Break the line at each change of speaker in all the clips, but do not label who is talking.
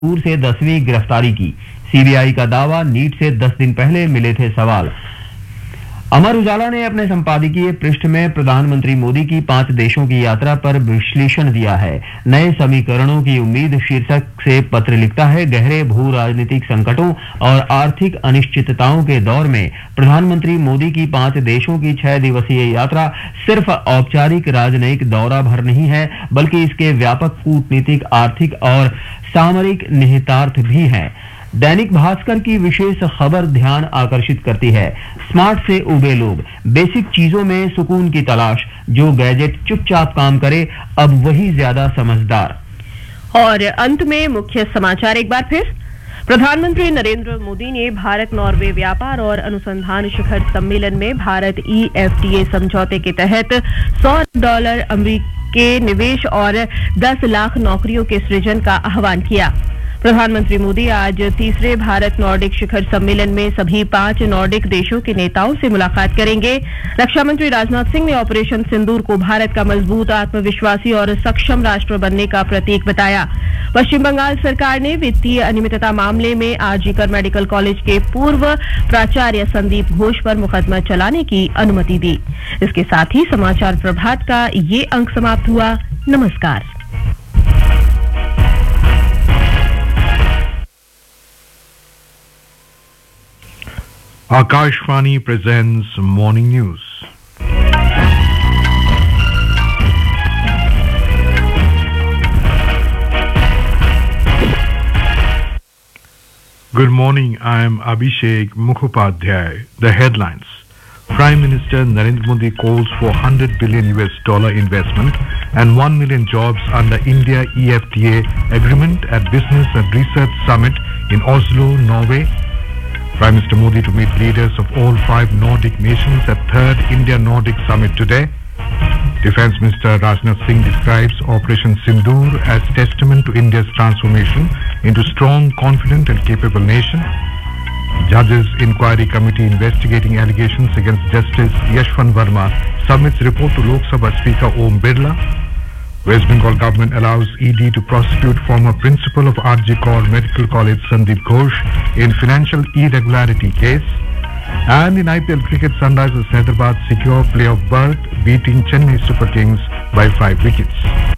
दूर से 10वीं गिरफ्तारी की। सीबीआई का दावा, नीट से 10 दिन पहले मिले थे सवाल। अमर उजाला ने अपने संपादकीय पृष्ठ में प्रधानमंत्री मोदी की 5 देशों की यात्रा पर विश्लेषण दिया है। नए समीकरणों की उम्मीद शीर्षक से पत्र लिखता है, गहरे भू राजनीतिक संकटों और आर्थिक अनिश्चितताओं के दौर में प्रधानमंत्री मोदी की 5 देशों की 6 दिवसीय यात्रा सिर्फ औपचारिक राजनयिक दौरा भर नहीं है, बल्कि इसके व्यापक कूटनीतिक, आर्थिक और सामरिक निहितार्थ भी हैं। दैनिक भास्कर की विशेष खबर ध्यान आकर्षित करती है, स्मार्ट से उबे लोग, बेसिक चीजों में सुकून की तलाश, जो गैजेट चुपचाप काम करे अब वही ज्यादा समझदार।
और अंत में मुख्य समाचार एक बार फिर। प्रधानमंत्री नरेंद्र मोदी ने भारत नॉर्वे व्यापार और अनुसंधान शिखर सम्मेलन में भारत EFTA समझौते के तहत $100 अमेरिकी निवेश और 10 लाख नौकरियों के सृजन का आह्वान किया। प्रधानमंत्री मोदी आज तीसरे भारत नॉर्डिक शिखर सम्मेलन में सभी 5 नॉर्डिक देशों के नेताओं से मुलाकात करेंगे। रक्षा मंत्री राजनाथ सिंह ने ऑपरेशन सिंदूर को भारत का मजबूत, आत्मविश्वासी और सक्षम राष्ट्र बनने का प्रतीक बताया। पश्चिम बंगाल सरकार ने वित्तीय अनियमितता मामले में आरजीकर मेडिकल कॉलेज के पूर्व प्राचार्य संदीप घोष पर मुकदमा चलाने की अनुमति दी। इसके साथ ही समाचार प्रभात का ये अंक समाप्त हुआ। नमस्कार।
Akashvani presents Morning News. Good morning, I am Abhishek Mukhopadhyay. The headlines. Prime Minister Narendra Modi calls for $100 billion investment and 1 million jobs under India EFTA agreement at Business and Research Summit in Oslo, Norway. Prime Minister Modi to meet leaders of all 5 Nordic nations at 3rd India-Nordic Summit today. Defence Minister Rajnath Singh describes Operation Sindoor as testament to India's transformation into strong, confident and capable nation. Judges Inquiry Committee investigating allegations against Justice Yashwant Verma submits report to Lok Sabha Speaker Om Birla. West Bengal government allows ED to prosecute former principal of RG Kaur Medical College Sandeep Ghosh in financial irregularity case. And in IPL cricket, Sunrisers Hyderabad secure playoff berth, beating Chennai Super Kings by 5 wickets.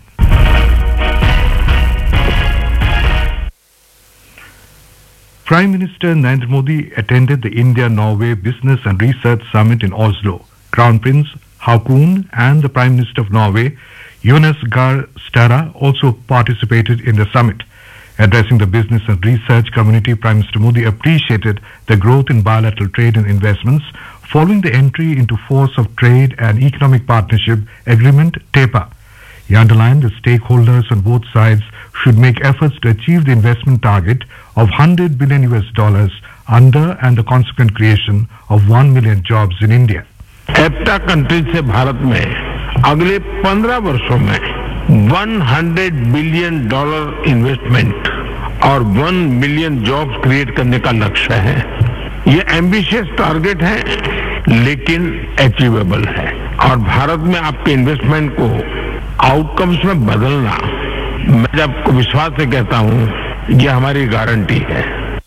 Prime Minister Narendra Modi attended the India-Norway Business and Research Summit in Oslo. Crown Prince Haakon and the Prime Minister of Norway, Jonas Gahr Støre, also participated in the summit. Addressing the business and research community, Prime Minister Modi appreciated the growth in bilateral trade and investments following the entry into force of Trade and Economic Partnership Agreement (TEPA). He underlined that stakeholders on both sides should make efforts to achieve the investment target of $100 billion under and the consequent creation of 1 million jobs in India.
एप्टा country से भारत में अगले 15 वर्षों में $100 billion investment और 1 million jobs create करने का लक्ष्य है। ये एम्बिशियस टारगेट है लेकिन अचीवेबल है और भारत में आपके इन्वेस्टमेंट को आउटकम्स में बदलना, मैं आपको विश्वास से कहता हूं, ये हमारी गारंटी है।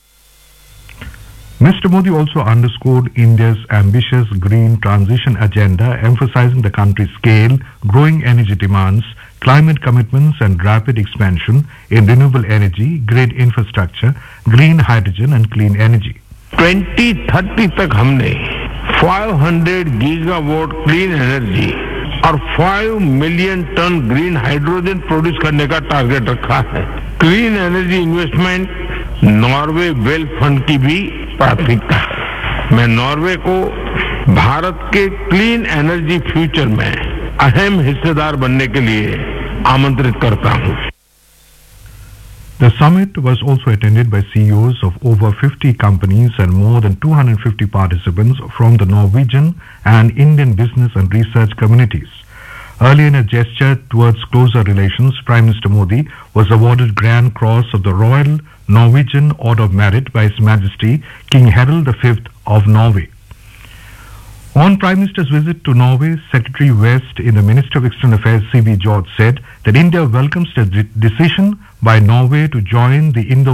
Mr. Modi also underscored India's ambitious green transition agenda, emphasizing the country's scale, growing energy demands, climate commitments and rapid expansion in renewable energy, grid infrastructure, green hydrogen and clean energy.
2030 तक हमने 500 gigawatt clean energy और 5 million ton green hydrogen produce करने का target रखा है। Clean energy investment Norway wealth fund की भी प्राथमिकता है। मैं नॉर्वे को भारत के क्लीन एनर्जी फ्यूचर में अहम हिस्सेदार बनने के लिए आमंत्रित करता हूं।
The summit was also attended by CEOs of over 50 companies and more than 250 participants from the Norwegian and Indian business and research communities. Earlier in a gesture towards closer relations, Prime Minister Modi was awarded Grand Cross of the Royal Norwegian Order of Merit by His Majesty King Harald V of Norway. On Prime Minister's visit to Norway, Secretary West in the Ministry of External Affairs C.B. George said that India welcomes the decision by Norway to join the